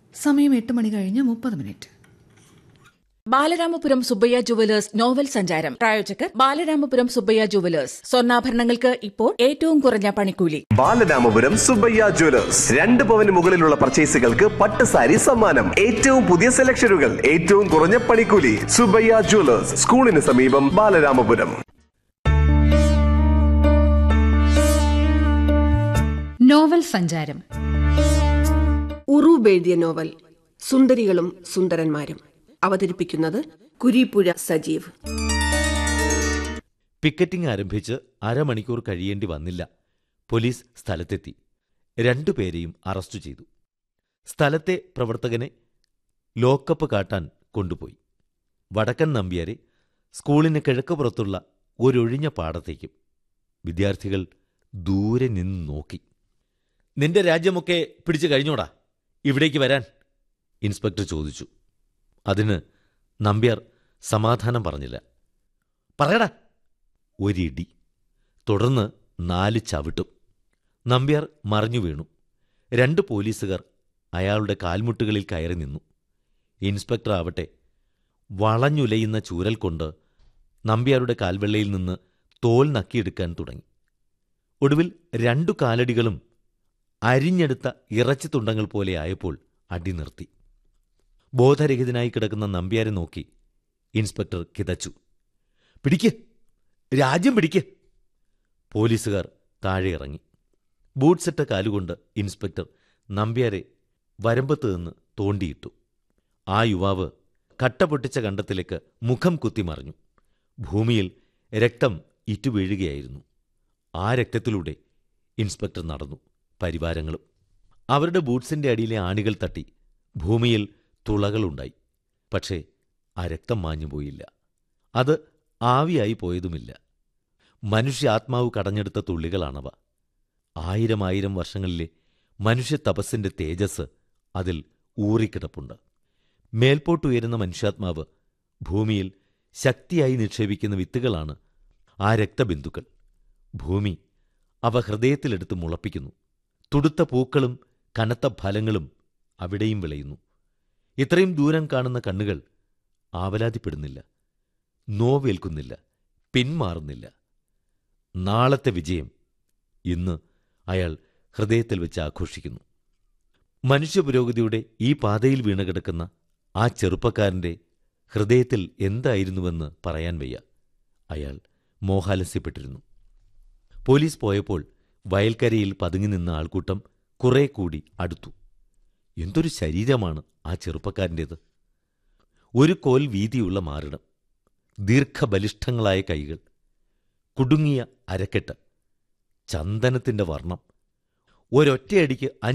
സമയം 8 മണി കഴിഞ്ഞ് 30 Balaramapuram Subbaiah jewellers novel സഞ്ചാരം പ്രായോജകർ ബാലരാമപുരം സുബ്ബയ്യ ജുവലേഴ്സ് സ്വർണ്ണാഭരണങ്ങൾക്ക് ഇപ്പോൾ ഏറ്റവും കുറഞ്ഞ പണിക്കൂലി. ബാലരാമപുരം സുബ്ബയ്യ ജുവലേഴ്സ് 2 പവന് മുകളിലുള്ള പർച്ചേസുകൾക്ക് പട്ടുസാരി സമ്മാനം. ഏറ്റവും പുതിയ സെലക്ഷനുകൾ, ഏറ്റവും കുറഞ്ഞ പണിക്കൂലി. സുബ്ബയ്യ ജുവലേഴ്സ്, സ്കൂളിന് സമീപം, ബാലരാമപുരം. നോവൽ സഞ്ചാരം. ഉറൂബ് എഴുതിയ നോവൽ സുന്ദരികളും സുന്ദരന്മാരും. അവതരിപ്പിക്കുന്നത് കുരീപ്പുഴ സജീവ്. പിക്കറ്റിംഗ് ആരംഭിച്ച് അരമണിക്കൂർ കഴിയേണ്ടി വന്നില്ല. പോലീസ് സ്ഥലത്തെത്തി. 2 പേരെയും അറസ്റ്റ് ചെയ്തു. സ്ഥലത്തെ പ്രവർത്തകനെ ലോക്കപ്പ് കാട്ടാൻ കൊണ്ടുപോയി. വടക്കൻ നമ്പ്യാരെ സ്കൂളിന് കിഴക്കുപുറത്തുള്ള ഒരൊഴിഞ്ഞ പാടത്തേക്കും. വിദ്യാർത്ഥികൾ ദൂരെ നിന്ന് നോക്കി. നിന്റെ രാജ്യമൊക്കെ പിടിച്ചു കഴിഞ്ഞോടാ, ഇവിടേക്ക് വരാൻ ഇൻസ്പെക്ടർ ചോദിച്ചു. അതിന് നമ്പ്യാർ സമാധാനം പറഞ്ഞില്ല. പറയടാ. ഒരിടി, തുടർന്ന് 4 ചവിട്ടും. നമ്പ്യാർ മറിഞ്ഞു വീണു. 2 പോലീസുകാർ അയാളുടെ കാൽമുട്ടുകളിൽ കയറി നിന്നു. ഇൻസ്പെക്ടർ ആവട്ടെ വളഞ്ഞുലയുന്ന ചൂരൽ കൊണ്ട് നമ്പ്യാരുടെ കാൽവെള്ളയിൽ നിന്ന് തോൽ നക്കിയെടുക്കാൻ തുടങ്ങി. ഒടുവിൽ 2 കാലടികളും അരിഞ്ഞെടുത്ത ഇറച്ചിത്തുണ്ടങ്ങൾ പോലെ ആയപ്പോൾ അടി നിർത്തി. ബോധരഹിതനായി കിടക്കുന്ന നമ്പ്യാരെ നോക്കി ഇൻസ്പെക്ടർ കിതച്ചു. പിടിക്ക്, രാജ്യം പിടിക്ക്. പോലീസുകാർ താഴെ ഇറങ്ങി. ബൂട്ട്സിട്ട കാലുകൊണ്ട് ഇൻസ്പെക്ടർ നമ്പ്യാരെ വരമ്പത്ത് നിന്ന് തോണ്ടിയിട്ടു. ആ യുവാവ് കട്ടപൊട്ടിച്ച കണ്ടത്തിലേക്ക് മുഖം കുത്തിമറിഞ്ഞു. ഭൂമിയിൽ രക്തം ഇറ്റുവീഴുകയായിരുന്നു. ആ രക്തത്തിലൂടെ ഇൻസ്പെക്ടർ നടന്നു. പരിവാരങ്ങളും അവരുടെ ബൂട്ട്സിന്റെ അടിയിലെ ആണികൾ തട്ടി ഭൂമിയിൽ തുളകളുണ്ടായി. പക്ഷേ ആ രക്തം മാഞ്ഞുപോയില്ല. അത് ആവിയായി പോയതുമില്ല. മനുഷ്യാത്മാവ് കടഞ്ഞെടുത്ത തുള്ളികളാണവ. 1000 വർഷങ്ങളിലെ മനുഷ്യ തപസ്സിന്റെ തേജസ് അതിൽ ഊറിക്കിടപ്പുണ്ട്. മേൽപോട്ടുയരുന്ന മനുഷ്യാത്മാവ് ഭൂമിയിൽ ശക്തിയായി നിക്ഷേപിക്കുന്ന വിത്തുകളാണ് ആ രക്തബിന്ദുക്കൾ. ഭൂമി അവ ഹൃദയത്തിലെടുത്ത് മുളപ്പിക്കുന്നു. തുടുത്ത പൂക്കളും കനത്ത ഫലങ്ങളും അവിടെയും വിളയുന്നു. ഇത്രയും ദൂരം കാണുന്ന കണ്ണുകൾ ആവലാതിപ്പെടുന്നില്ല, നോവേൽക്കുന്നില്ല, പിന്മാറുന്നില്ല. നാളത്തെ വിജയം ഇന്ന് അയാൾ ഹൃദയത്തിൽ വെച്ച് ആഘോഷിക്കുന്നു. മനുഷ്യപുരോഗതിയുടെ ഈ പാതയിൽ വീണുകിടക്കുന്ന ആ ചെറുപ്പക്കാരൻ്റെ ഹൃദയത്തിൽ എന്തായിരുന്നുവെന്ന് പറയാൻ വയ്യ. അയാൾ മോഹാലസ്യപ്പെട്ടിരുന്നു. പോലീസ് പോയപ്പോൾ വയൽക്കരയിൽ പതുങ്ങി നിന്ന ആൾക്കൂട്ടം കുറെ കൂടി അടുത്തു. എന്തൊരു ശരീരമാണ് ആ ചെറുപ്പക്കാരൻ്റേത്! ഒരു കോൽ വീതിയുള്ള മാറിടം, ദീർഘബലിഷ്ഠങ്ങളായ കൈകൾ, കുടുങ്ങിയ അരക്കെട്ട്, ചന്ദനത്തിൻ്റെ വർണ്ണം. ഒരൊറ്റയടിക്ക്